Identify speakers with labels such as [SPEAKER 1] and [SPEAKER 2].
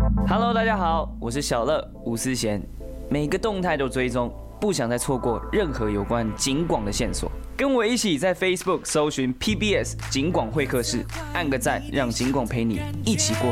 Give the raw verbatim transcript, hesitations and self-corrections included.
[SPEAKER 1] Hello， 大家好，我是小乐吴思贤，每个动态都追踪，不想再错过任何有关警广的线索。跟我一起在 Facebook 搜寻 P B S 警广会客室，按个赞，让警广陪你一起过